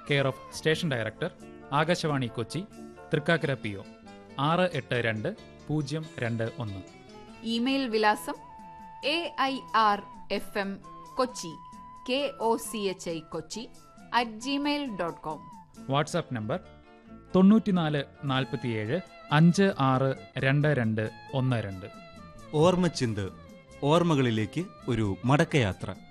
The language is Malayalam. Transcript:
Care of station director, Akashvani Kochi, Thrikkakara PO 6822021. Email വിലാസം AIRFM Kochi KOCHI Kochi @gmail.com. WhatsApp number 94 47 56 22 12. ഓർമ്മച്ചിന്ത്, ഓർമ്മകളിലേക്ക് ഒരു മടക്കയാത്ര.